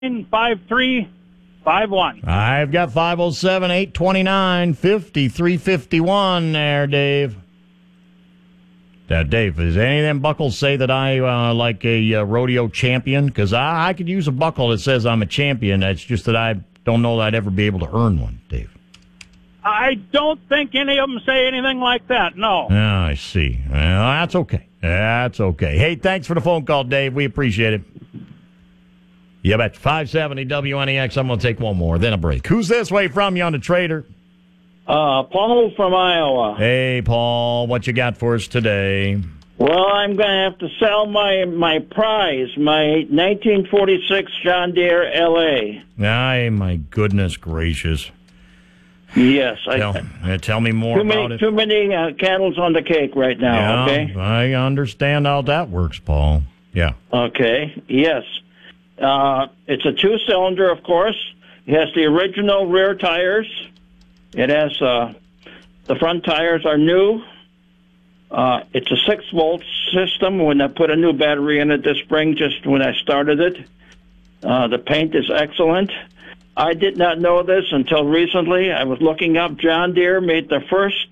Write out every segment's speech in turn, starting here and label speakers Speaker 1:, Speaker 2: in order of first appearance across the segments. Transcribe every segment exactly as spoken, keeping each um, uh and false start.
Speaker 1: five three five one.
Speaker 2: I've got five oh seven, eight two nine, five three five one there, Dave. Uh, Dave, does any of them buckles say that I uh, like a uh, rodeo champion? Because I, I could use a buckle that says I'm a champion. It's just that I don't know that I'd ever be able to earn one, Dave.
Speaker 1: I don't think any of them say anything like that, no.
Speaker 2: Oh, I see. Well, that's okay. That's okay. Hey, thanks for the phone call, Dave. We appreciate it. Yeah, bet. five seventy W N E X. I'm going to take one more, then a break. Who's this way from you on the Trader?
Speaker 3: Uh, Paul from Iowa.
Speaker 2: Hey, Paul. What you got for us today?
Speaker 3: Well, I'm going to have to sell my, my prize, my nineteen forty-six John Deere L A.
Speaker 2: Ay, my goodness gracious.
Speaker 3: Yes.
Speaker 2: Tell,
Speaker 3: I,
Speaker 2: uh, tell me more
Speaker 3: too
Speaker 2: about
Speaker 3: many,
Speaker 2: it.
Speaker 3: Too many uh, candles on the cake right now,
Speaker 2: yeah,
Speaker 3: okay?
Speaker 2: I understand how that works, Paul. Yeah.
Speaker 3: Okay, yes. Uh, it's a two-cylinder, of course. It has the original rear tires. It has, uh, the front tires are new. Uh, it's a six-volt system. When I put a new battery in it this spring, just when I started it, uh, the paint is excellent. I did not know this until recently. I was looking up. John Deere made the first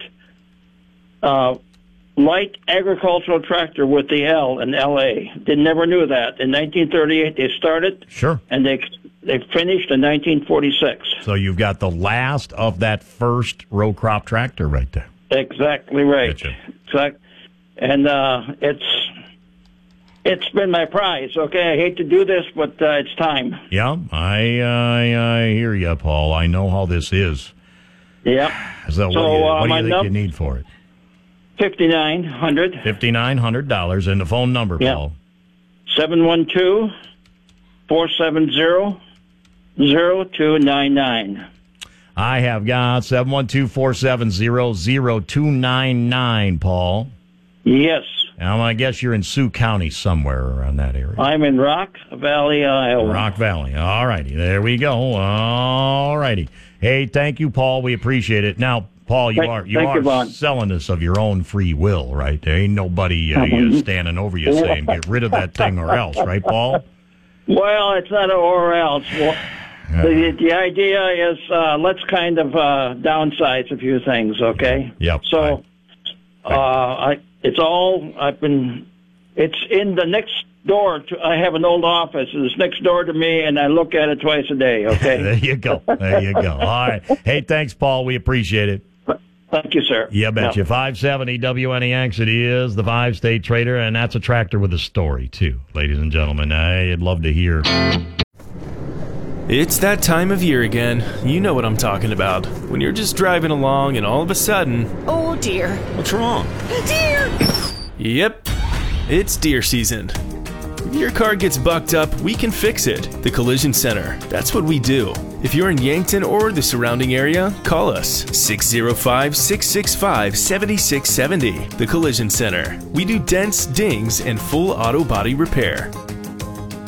Speaker 3: uh, light agricultural tractor with the L in L A. They never knew that. In nineteen thirty-eight, they started.
Speaker 2: Sure.
Speaker 3: And they they finished in nineteen forty-six.
Speaker 2: So you've got the last of that first row crop tractor right there.
Speaker 3: Exactly right.
Speaker 2: Gotcha.
Speaker 3: Exact. And uh, it's it's been my prize. Okay, I hate to do this, but uh, it's time.
Speaker 2: Yeah, I, I I hear you, Paul. I know how this is.
Speaker 3: Yep.
Speaker 2: So, what
Speaker 3: So,
Speaker 2: do you,
Speaker 3: uh,
Speaker 2: what do
Speaker 3: my
Speaker 2: you think
Speaker 3: num-
Speaker 2: you need for it?
Speaker 3: Fifty-nine hundred.
Speaker 2: Fifty-nine hundred dollars, and the phone number,
Speaker 3: Yeah.
Speaker 2: Paul.
Speaker 3: Seven one two four seven zero zero two nine nine.
Speaker 2: I have got seven one two, four seven zero, zero two nine nine, Paul.
Speaker 3: Yes.
Speaker 2: Now, I guess you're in Sioux County somewhere around that area.
Speaker 3: I'm in Rock Valley, Iowa.
Speaker 2: Rock Valley. All righty. There we go. All righty. Hey, thank you, Paul. We appreciate it. Now, Paul, you
Speaker 3: Thank-
Speaker 2: are you
Speaker 3: thank
Speaker 2: are
Speaker 3: you, Vaughn.
Speaker 2: selling this of your own free will, right? There ain't nobody uh, you know, standing over you saying, get rid of that thing or else, right, Paul?
Speaker 3: Well, it's not a or else. Well, the, the idea is uh, let's kind of uh, downsize a few things, okay?
Speaker 2: Yep.
Speaker 3: So, uh, I, it's all, I've been, it's in the next door. To, I have an old office. It's next door to me, and I look at it twice a day, okay?
Speaker 2: There you go. There you go. All right. Hey, thanks, Paul. We appreciate it.
Speaker 3: Thank you, sir.
Speaker 2: Yeah, betcha.
Speaker 3: No.
Speaker 2: five seventy W N E X, it is the five-state trader, and that's a tractor with a story, too, ladies and gentlemen. I'd love to hear.
Speaker 4: It's that time of year again. You know what I'm talking about. When you're just driving along and all of a sudden...
Speaker 5: Oh, dear.
Speaker 4: What's wrong?
Speaker 5: Deer!
Speaker 4: Yep, it's deer season. If your car gets bucked up, we can fix it. The Collision Center. That's what we do. If you're in Yankton or the surrounding area, call us six oh five, six six five, seven six seven zero. The Collision Center. We do dents, dings, and full auto body repair.